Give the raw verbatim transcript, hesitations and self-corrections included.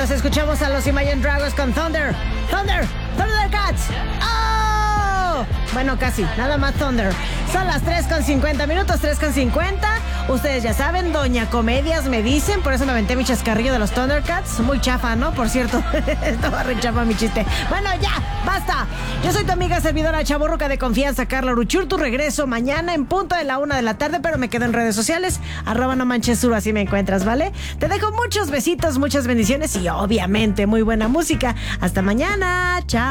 amigos, escuchamos a los Imagine Dragons con Thunder. Thunder, Thundercats. ¡Oh! Bueno, casi, nada más Thunder. Son las tres con cincuenta minutos, tres con cincuenta. Ustedes ya saben, Doña Comedias me dicen, por eso me aventé mi chascarrillo de los Thundercats. Muy chafa, ¿no? Por cierto, estaba re chafa mi chiste. Bueno, ya, basta. Yo soy tu amiga servidora chavorruca de confianza, Carla Ruchurtu. Regreso mañana en punto de la una de la tarde, pero me quedo en redes sociales, arroba no manches sur, así me encuentras, ¿vale? Te dejo muchos besitos, muchas bendiciones y obviamente muy buena música. Hasta mañana, chao.